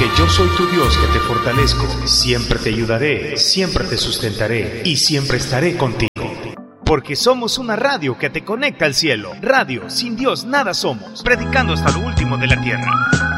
porque yo soy tu Dios que te fortalezco, siempre te ayudaré, siempre te sustentaré y siempre estaré contigo. Porque somos una radio que te conecta al cielo. Radio, sin Dios nada somos, predicando hasta lo último de la tierra.